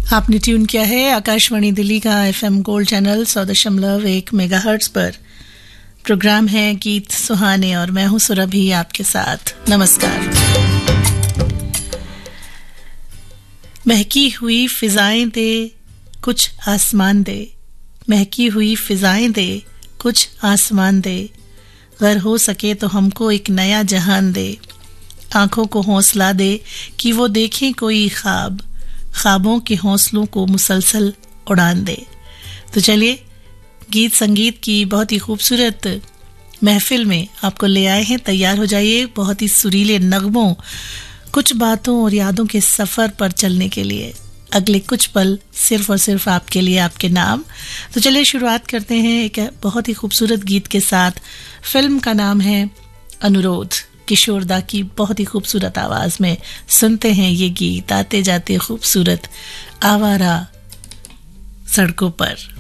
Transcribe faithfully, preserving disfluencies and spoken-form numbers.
आपने ट्यून किया है आकाशवाणी दिल्ली का एफएम गोल्ड चैनल सौ दशमलव एक मेगाहर्ट्ज पर। प्रोग्राम है गीत सुहाने और मैं हूं सुरभि आपके साथ। नमस्कार। महकी हुई फिजाएं दे कुछ आसमान दे, महकी हुई फिजाएं दे कुछ आसमान दे, अगर हो सके तो हमको एक नया जहान दे, आंखों को हौसला दे कि वो देखें कोई ख्वाब, ख्वाबों के हौसलों को मुसलसल उड़ान दे। तो चलिए गीत संगीत की बहुत ही खूबसूरत महफिल में आपको ले आए हैं। तैयार हो जाइए बहुत ही सुरीले नगमों, कुछ बातों और यादों के सफर पर चलने के लिए। अगले कुछ पल सिर्फ और सिर्फ आपके लिए, आपके नाम। तो चलिए शुरुआत करते हैं एक बहुत ही खूबसूरत गीत के साथ। फिल्म का नाम है अनुरोध। किशोर दा की बहुत ही खूबसूरत आवाज में सुनते हैं ये गीत। आते जाते खूबसूरत आवारा सड़कों पर।